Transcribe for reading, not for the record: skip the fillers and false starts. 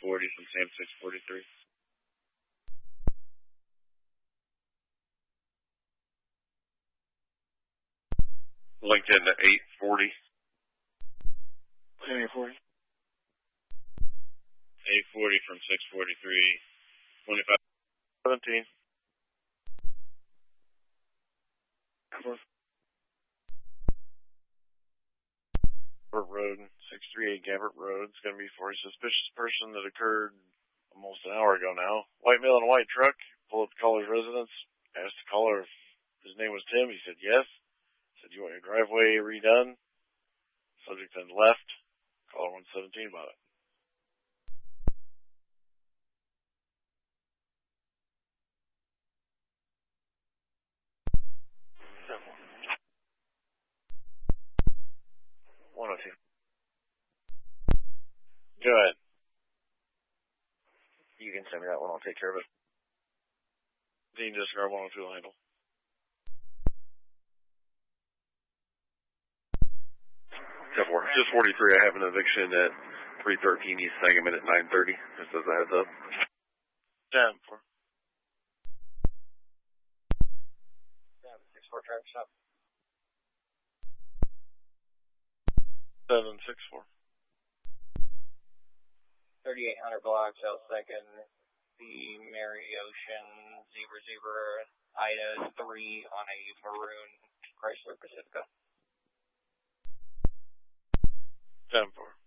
840 from Sam 643. LinkedIn to 840. 840. 840 from 643. 25. 17. Gabbert Road, 638 Gabbert Road. It's going to be for a suspicious person that occurred almost an hour ago now. White male in a white truck. Pull up the caller's residence. Asked the caller if his name was Tim. He said yes. Said, you want your driveway redone? Subject then left. Caller 117 about it. One or two. Go ahead. You can send me that one. I'll take care of it. Dean, discard 102 will handle. Just 43. I have an eviction at 313 East Sangamon at 9:30. Just as a heads up. 10-4. 6-4 traffic stop. 764. 3800 block, South 2nd, the Mary Ocean, Zebra, Ida 3 on a maroon Chrysler Pacifica. 10-4.